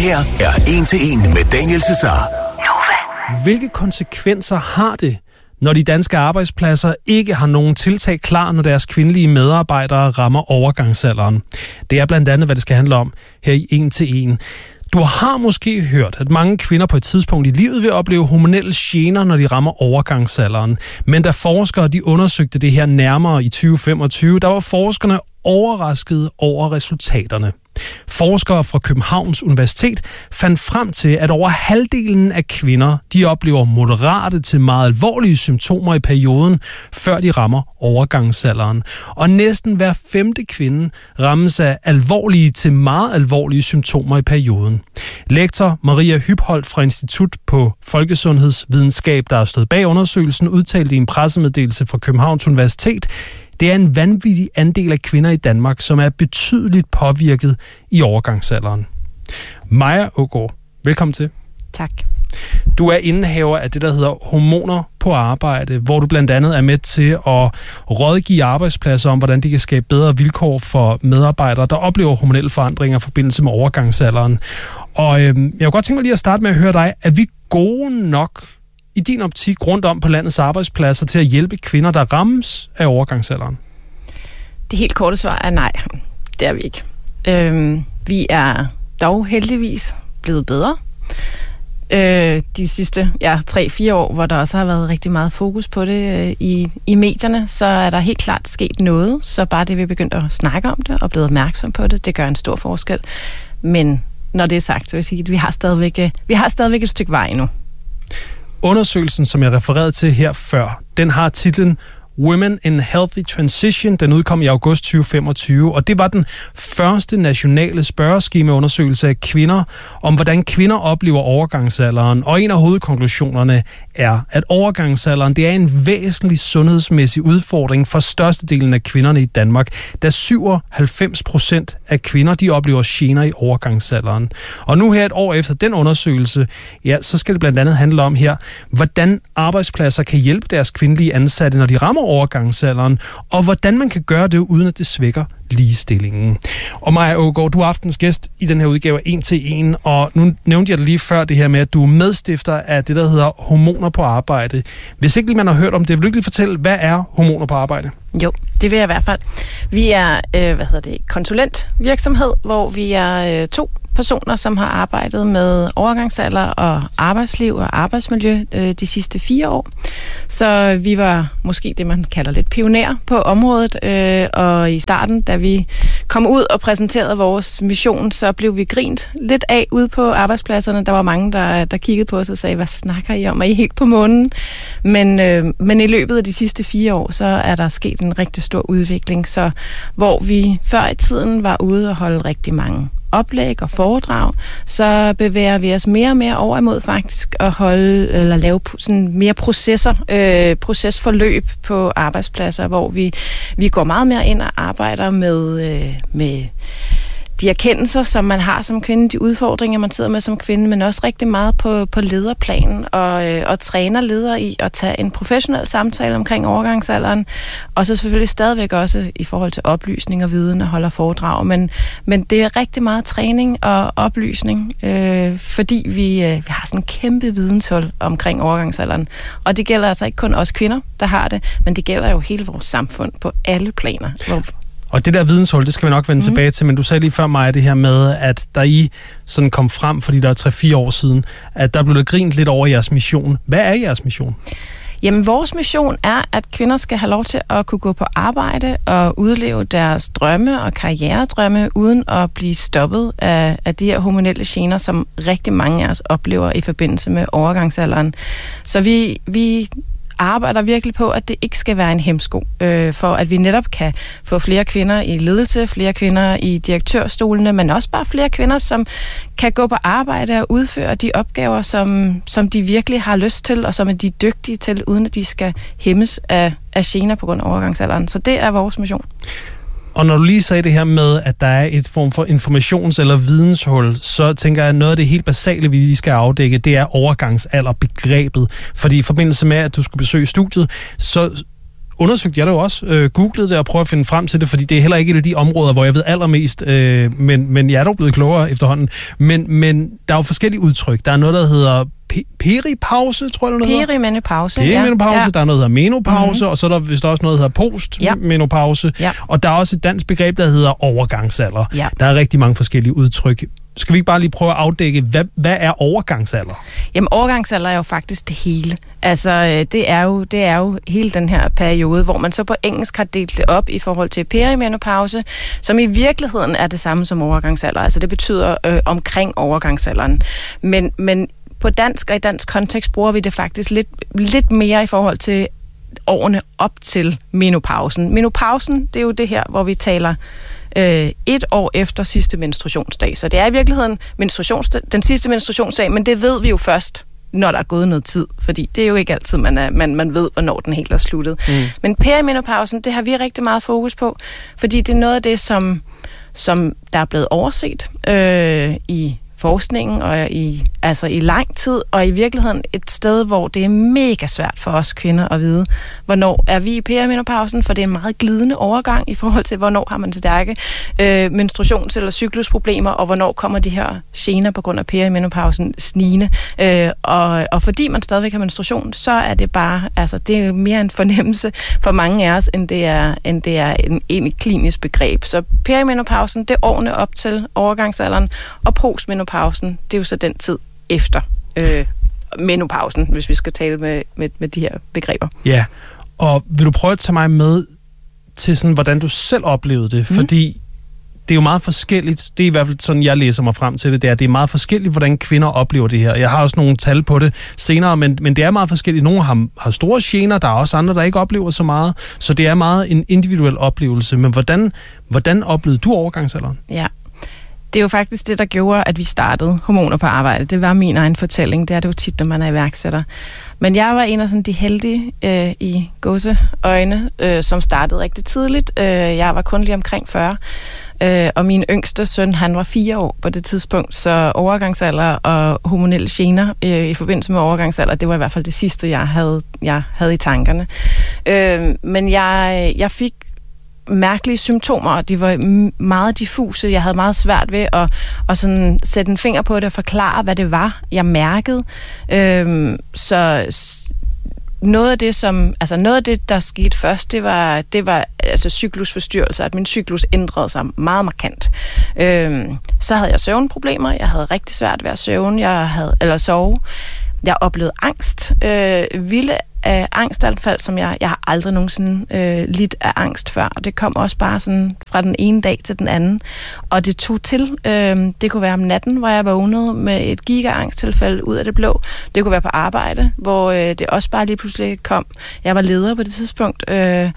her er 1 til 1 med Daniel Cesar. Nova. Hvilke konsekvenser har det, når de danske arbejdspladser ikke har nogen tiltag klar, når deres kvindelige medarbejdere rammer overgangsalderen? Det er blandt andet, hvad det skal handle om her i 1 til 1. Du har måske hørt, at mange kvinder på et tidspunkt i livet vil opleve hormonelle gener, når de rammer overgangsalderen. Men da forskere de undersøgte det her nærmere i 2025, der var forskerne overraskede over resultaterne. Forskere fra Københavns Universitet fandt frem til, at over halvdelen af kvinder, de oplever moderate til meget alvorlige symptomer i perioden, før de rammer overgangsalderen. Og næsten hver 5. kvinde rammes af alvorlige til meget alvorlige symptomer i perioden. Lektor Maria Hybholt fra Institut på Folkesundhedsvidenskab, der har stået bag undersøgelsen, udtalte i en pressemeddelelse fra Københavns Universitet: det er en vanvittig andel af kvinder i Danmark, som er betydeligt påvirket i overgangsalderen. Maja Aagaard, velkommen til. Tak. Du er indehaver af det, der hedder Hormoner på Arbejde, hvor du blandt andet er med til at rådgive arbejdspladser om, hvordan de kan skabe bedre vilkår for medarbejdere, der oplever hormonelle forandringer i forbindelse med overgangsalderen. Og jeg kunne godt tænke mig lige at starte med at høre dig. Er vi gode nok i din optik rundt om på landets arbejdspladser til at hjælpe kvinder, der rammes af overgangsalderen? Det helt korte svar er nej. Det er vi ikke. Vi er dog heldigvis blevet bedre. De sidste 3-4 år, hvor der også har været rigtig meget fokus på det i medierne, så er der helt klart sket noget. Så bare det, vi begyndte at snakke om det og blevet opmærksom på det, det gør en stor forskel. Men når det er sagt, så vil jeg sige, at vi har stadigvæk et stykke vej endnu. Undersøgelsen, som jeg refererede til her før, den har titlen Women in Healthy Transition. Den udkom i august 2025, og det var den første nationale spørgeskemaundersøgelse af kvinder om, hvordan kvinder oplever overgangsalderen. Og en af hovedkonklusionerne er, at overgangsalderen det er en væsentlig sundhedsmæssig udfordring for størstedelen af kvinderne i Danmark, da 97% af kvinder de oplever gener i overgangsalderen. Og nu her et år efter den undersøgelse, så skal det blandt andet handle om her, hvordan arbejdspladser kan hjælpe deres kvindelige ansatte, når de rammer overgangsalderen, og hvordan man kan gøre det, uden at det svækker ligestillingen. Og Maja Aagaard, du er aftens gæst i den her udgave af 1 til 1, og nu nævnte jeg det lige før det her med, at du er medstifter af det, der hedder Hormoner på Arbejde. Hvis ikke lige man har hørt om det, vil du ikke lige fortælle, hvad er Hormoner på Arbejde? Jo, det vil jeg i hvert fald. Vi er konsulentvirksomhed, hvor vi er 2 personer, som har arbejdet med overgangsalder og arbejdsliv og arbejdsmiljø de sidste 4 år. Så vi var måske det, man kalder lidt pioner på området, og i starten, da vi kom ud og præsenterede vores mission, så blev vi grint lidt af ude på arbejdspladserne. Der var mange, der kiggede på os og sagde, hvad snakker I om? Er I helt på månen? Men i løbet af de sidste 4 år, så er der sket en rigtig stor udvikling. Så hvor vi før i tiden var ude og holde rigtig mange oplæg og foredrag, så bevæger vi os mere og mere over imod faktisk at lave sådan mere procesforløb på arbejdspladser, hvor vi går meget mere ind og arbejder med de erkendelser, som man har som kvinde, de udfordringer, man sidder med som kvinde, men også rigtig meget på lederplanen og træner ledere i at tage en professionel samtale omkring overgangsalderen, og så selvfølgelig stadigvæk også i forhold til oplysning og viden og holder foredrag, men det er rigtig meget træning og oplysning, fordi vi har sådan en kæmpe videnshul omkring overgangsalderen, og det gælder altså ikke kun os kvinder, der har det, men det gælder jo hele vores samfund på alle planer. Og det der videnshul, det skal vi nok vende tilbage til, men du sagde lige før mig det her med, at der I sådan kom frem, fordi der er 3-4 år siden, at der blev der grint lidt over jeres mission. Hvad er jeres mission? Jamen, vores mission er, at kvinder skal have lov til at kunne gå på arbejde og udleve deres drømme og karrieredrømme, uden at blive stoppet af de her hormonelle gener, som rigtig mange af os oplever i forbindelse med overgangsalderen. Så vi arbejder virkelig på, at det ikke skal være en hæmsko, for at vi netop kan få flere kvinder i ledelse, flere kvinder i direktørstolene, men også bare flere kvinder, som kan gå på arbejde og udføre de opgaver, som de virkelig har lyst til, og som er de dygtige til, uden at de skal hæmmes af gener på grund af overgangsalderen. Så det er vores mission. Og når du lige sagde det her med, at der er et form for informations- eller videnshul, så tænker jeg, at noget af det helt basale, vi lige skal afdække, det er overgangsalderbegrebet. Fordi i forbindelse med, at du skulle besøge studiet, så undersøgte jeg det jo også, googlede det og prøvede at finde frem til det, fordi det er heller ikke et af de områder, hvor jeg ved allermest, men jeg er dog blevet klogere efterhånden. Men der er jo forskellige udtryk. Der er noget, der hedder peripause, tror jeg, det hedder. Perimenopause, Perimenopause, ja. der er noget, der hedder menopause, og så er der vist også noget, der hedder postmenopause. Ja. Og der er også et dansk begreb, der hedder overgangsalder. Ja. Der er rigtig mange forskellige udtryk. Skal vi ikke bare lige prøve at afdække, hvad er overgangsalder? Jamen, overgangsalder er jo faktisk det hele. Altså, det er jo hele den her periode, hvor man så på engelsk har delt det op i forhold til perimenopause, som i virkeligheden er det samme som overgangsalder. Altså, det betyder omkring overgangsalderen. Men på dansk og i dansk kontekst bruger vi det faktisk lidt mere i forhold til årene op til menopausen. Menopausen, det er jo det her, hvor vi taler 1 år efter sidste menstruationsdag. Så det er i virkeligheden den sidste menstruationsdag, men det ved vi jo først, når der er gået noget tid, fordi det er jo ikke altid, man ved, hvornår den helt er sluttet. Men perimenopausen, det har vi rigtig meget fokus på, fordi det er noget af det, som der er blevet overset i forskningen og i lang tid, og i virkeligheden et sted, hvor det er mega svært for os kvinder at vide, hvornår er vi i perimenopausen, for det er en meget glidende overgang i forhold til, hvornår har man stærke menstruations- eller cyklusproblemer, og hvornår kommer de her gener på grund af perimenopausen snigende. Og fordi man stadigvæk har menstruation, så er det bare, det er mere en fornemmelse for mange af os, end det er en klinisk begreb. Så perimenopausen, det er årene op til overgangsalderen, og postmenopausen, det er jo så den tid efter menopausen, hvis vi skal tale med de her begreber. Ja, og vil du prøve at tage mig med til sådan, hvordan du selv oplevede det? Fordi det er jo meget forskelligt. Det er i hvert fald sådan, jeg læser mig frem til det. Det er meget forskelligt, hvordan kvinder oplever det her. Jeg har også nogle tal på det senere, men det er meget forskelligt. Nogle har store gener, der er også andre, der ikke oplever så meget. Så det er meget en individuel oplevelse. Men hvordan oplevede du overgangsalderen? Ja. Det er jo faktisk det, der gjorde, at vi startede Hormoner på arbejde. Det var min egen fortælling. Det er det jo tit, når man er iværksætter. Men jeg var en af sådan de heldige i gåseøjne, som startede rigtig tidligt. Jeg var kun lige omkring 40. Og min yngste søn, han var 4 år på det tidspunkt, så overgangsalder og hormonelle gener i forbindelse med overgangsalder, det var i hvert fald det sidste, jeg havde i tankerne. Men jeg fik mærkelige symptomer, og de var meget diffuse. Jeg havde meget svært ved at sådan sætte en finger på det og forklare, hvad det var, jeg mærkede. Så noget af det, der skete først, det var cyklusforstyrrelser, at min cyklus ændrede sig meget markant. Så havde jeg søvnproblemer. Jeg havde rigtig svært ved at sove. Jeg oplevede angst. Vilde angstanfald, som jeg har aldrig nogensinde lidt af angst før. Og det kom også bare sådan fra den ene dag til den anden. Og det tog til. Det kunne være om natten, hvor jeg vågnede med et giga-angsttilfælde ud af det blå. Det kunne være på arbejde, hvor det også bare lige pludselig kom. Jeg var leder på det tidspunkt,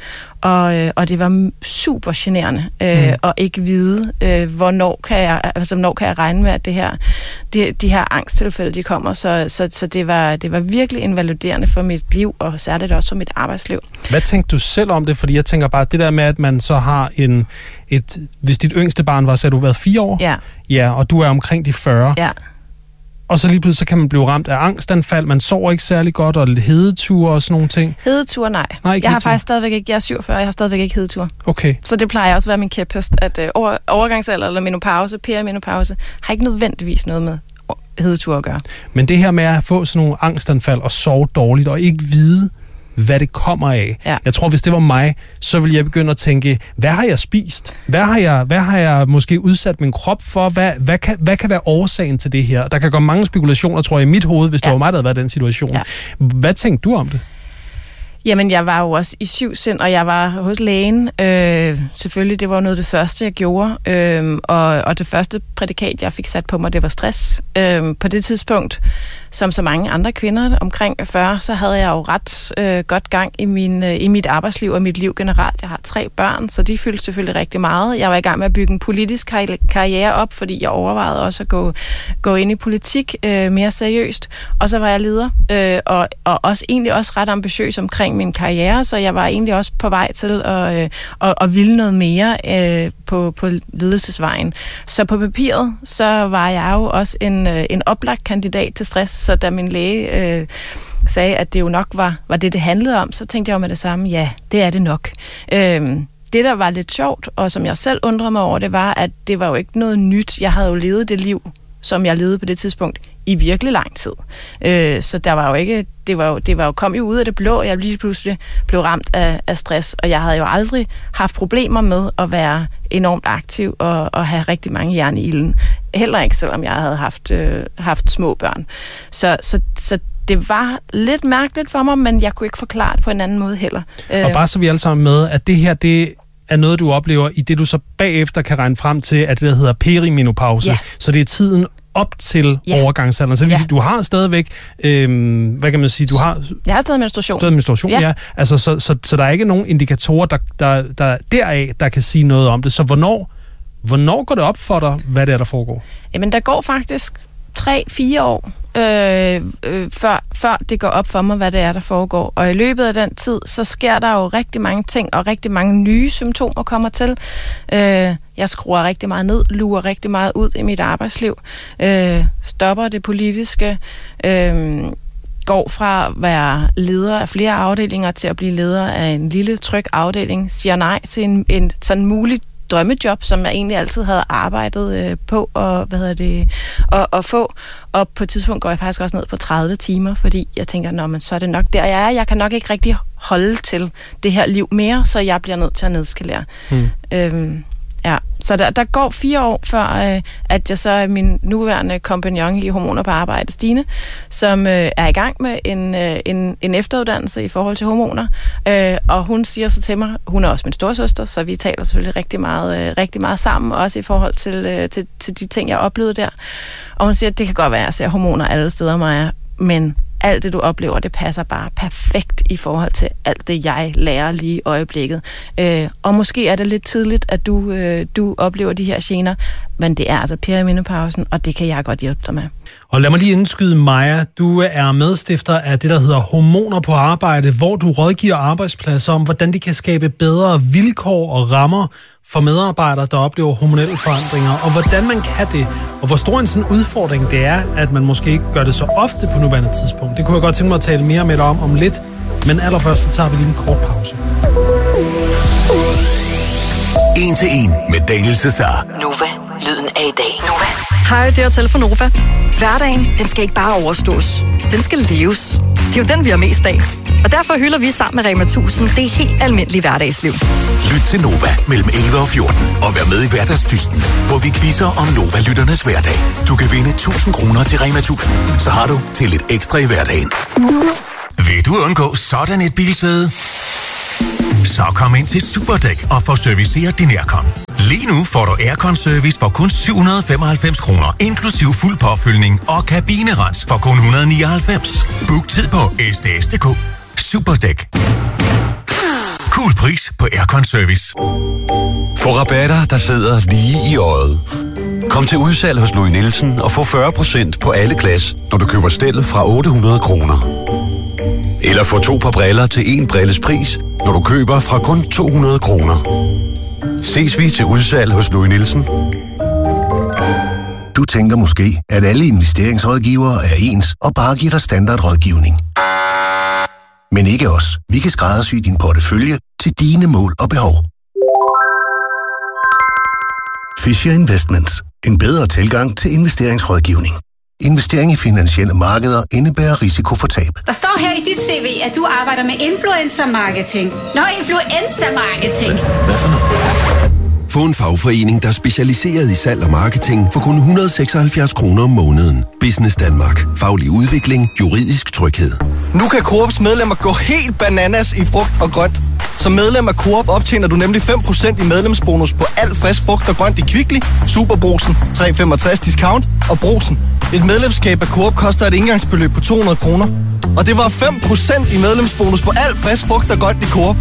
og det var super generende at ikke vide, hvornår kan jeg regne med, at de her angsttilfælde, de kommer. Så det var virkelig invaliderende for mit liv, og særligt også for mit arbejdsliv. Hvad tænkte du selv om det? Fordi jeg tænker bare, det der med, at man så har hvis dit yngste barn var, så har du været 4 år? Ja. Ja, og du er omkring de 40. Ja. Og så lige pludselig så kan man blive ramt af angstanfald, man sover ikke særlig godt, og hedeture og sådan nogle ting. Hedeture, nej. Jeg har faktisk stadigvæk ikke, jeg er 47, jeg har stadigvæk ikke hedeture. Okay. Så det plejer også at være min kæphest, at overgangsalder eller menopause, perimenopause, har ikke nødvendigvis noget med hedeture at gøre. Men det her med at få sådan nogle angstanfald og sove dårligt, og ikke vide, hvad det kommer af. Ja. Jeg tror, hvis det var mig, så ville jeg begynde at tænke, hvad har jeg spist? Hvad har jeg måske udsat min krop for? Hvad kan være årsagen til det her? Der kan gå mange spekulationer, tror jeg, i mit hoved, hvis det var mig, der havde været i den situation. Ja. Hvad tænkte du om det? Jamen, jeg var jo også i 7 sind, og jeg var hos lægen. Selvfølgelig, det var noget af det første, jeg gjorde. Og det første prædikat, jeg fik sat på mig, det var stress. På det tidspunkt, som så mange andre kvinder omkring 40, så havde jeg jo ret godt gang i mit arbejdsliv og mit liv generelt. Jeg har 3 børn, så de fyldte selvfølgelig rigtig meget. Jeg var i gang med at bygge en politisk karriere op, fordi jeg overvejede også at gå ind i politik mere seriøst. Og så var jeg leder, og egentlig også ret ambitiøs omkring min karriere, så jeg var egentlig også på vej til at ville noget mere på ledelsesvejen. Så på papiret, så var jeg jo også en oplagt kandidat til stress, så da min læge sagde, at det jo nok var det handlede om, så tænkte jeg jo med det samme, ja, det er det nok. Det, der var lidt sjovt, og som jeg selv undrede mig over, det var, at det var jo ikke noget nyt. Jeg havde jo levet det liv, som jeg levede på det tidspunkt, i virkelig lang tid. Så der var jo ikke, det var jo kom jo ud af det blå, og jeg lige pludselig blev ramt af stress, og jeg havde jo aldrig haft problemer med at være enormt aktiv og have rigtig mange jern i ilden. Heller ikke, selvom jeg havde haft små børn. Så det var lidt mærkeligt for mig, men jeg kunne ikke forklare det på en anden måde heller. Og bare så vi alle sammen med, at det her, det er noget, du oplever, i det du så bagefter kan regne frem til, at det der hedder perimenopause. Ja. Så det er tiden op til overgangsalderen. Så det vil sige, du har stadigvæk, hvad kan man sige, Jeg har stadig menstruation. Stadig menstruation, ja. Altså, så der er ikke nogen indikatorer, der deraf, der kan sige noget om det. Så hvornår går det op for dig, hvad det er, der foregår? Jamen, der går faktisk 3-4 år, før det går op for mig, hvad det er, der foregår. Og i løbet af den tid, så sker der jo rigtig mange ting, og rigtig mange nye symptomer kommer til. Jeg skruer rigtig meget ned, lurer rigtig meget ud i mit arbejdsliv, stopper det politiske, går fra at være leder af flere afdelinger til at blive leder af en lille, tryg afdeling, siger nej til en sådan mulig drømmejob, som jeg egentlig altid havde arbejdet på at få. Og på et tidspunkt går jeg faktisk også ned på 30 timer, fordi jeg tænker, men så er det nok der, jeg er. Jeg kan nok ikke rigtig holde til det her liv mere, så jeg bliver nødt til at nedskalere. Ja, så der går 4 år, før at jeg så er min nuværende kompagnon i Hormoner på Arbejde, Stine, som er i gang med en efteruddannelse i forhold til hormoner. Og hun siger så til mig, hun er også min storesøster, så vi taler selvfølgelig rigtig meget sammen, også i forhold til de ting, jeg oplevede der. Og hun siger, at det kan godt være, at jeg ser hormoner alle steder, Maja, men alt det, du oplever, det passer bare perfekt i forhold til alt det, jeg lærer lige i øjeblikket. Og måske er det lidt tidligt, at du oplever de her gener, men det er altså perimenopausen, og det kan jeg godt hjælpe dig med. Og lad mig lige indskyde, Maja, du er medstifter af det, der hedder Hormoner på Arbejde, hvor du rådgiver arbejdspladser om, hvordan de kan skabe bedre vilkår og rammer for medarbejdere, der oplever hormonelle forandringer, og hvordan man kan det, og hvor stor en sådan udfordring det er, at man måske ikke gør det så ofte på nuværende tidspunkt. Det kunne jeg godt tænke mig at tale mere med dig om lidt, men allerførst så tager vi lige en kort pause. 1 til 1 med Daniel Cesar. Nova, lyden af i dag. Nova. Hej, det er Tal for Nova. Hverdagen, den skal ikke bare overstås. Den skal leves. Det er jo den, vi har mest af. Og derfor hylder vi sammen med Rema 1000 det helt almindelige hverdagsliv. Lyt til Nova mellem 11 og 14 og vær med i Hverdagsdysten, hvor vi quizzer om Nova-lytternes hverdag. Du kan vinde 1000 kroner til Rema 1000. Så har du til lidt ekstra i hverdagen. Vil du undgå sådan et bilsæde? Så kom ind til Superdæk og få serviceret din aircon. Lige nu får du aircon-service for kun 795 kroner, inklusiv fuld påfyldning og kabinerens for kun 199. Book tid på sds.dk. Superdæk. Cool pris på aircon-service. Få rabatter, der sidder lige i øjet. Kom til udsalg hos Louis Nielsen og få 40% på alle glas, når du køber stel fra 800 kroner. Eller få 2 par briller til 1 brilles pris, når du køber fra kun 200 kroner. Ses vi til udsalg hos Louis Nielsen. Du tænker måske, at alle investeringsrådgivere er ens og bare giver dig standardrådgivning. Men ikke os. Vi kan skræddersy din portefølje til dine mål og behov. Fisher Investments. En bedre tilgang til investeringsrådgivning. Investering i finansielle markeder indebærer risiko for tab. Der står her i dit CV, at du arbejder med influencer-marketing. Influencer-marketing. Hvad for noget? Få en fagforening, der er specialiseret i salg og marketing for kun 176 kroner om måneden. Business Danmark. Faglig udvikling. Juridisk tryghed. Nu kan Coops medlemmer gå helt bananas i frugt og grønt. Som medlem af Coop optjener du nemlig 5% i medlemsbonus på alt frisk frugt og grønt i Kvickly, Superbrugsen, 3,65 discount og Brugsen. Et medlemskab af Coop koster et indgangsbeløb på 200 kroner. Og det var 5% i medlemsbonus på alt frisk frugt og grønt i Coop.